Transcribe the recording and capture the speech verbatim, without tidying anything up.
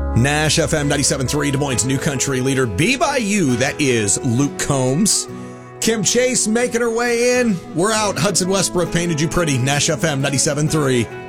Nash F M ninety-seven point three, Des Moines' new country leader. Be By You, that is Luke Combs. Kim Chase making her way in. We're out. Hudson Westbrook painted you pretty. Nash F M ninety-seven point three.